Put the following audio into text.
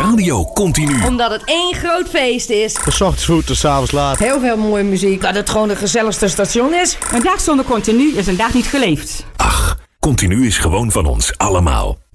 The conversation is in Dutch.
Radio Continu. Omdat het één groot feest is. De 's ochtends vroeg tot 's avonds laat. Heel veel mooie muziek. Dat het gewoon de gezelligste station is. Een dag zonder Continu is een dag niet geleefd. Ach, Continu is gewoon van ons allemaal.